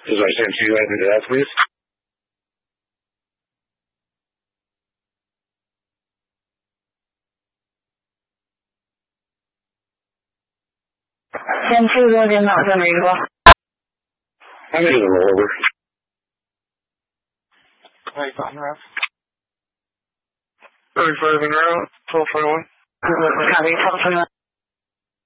Is I sent you into that, please? 先去个电脑再没个。 I made a rollover. How you talking about? 35 en route, 1241. Copy, 1241.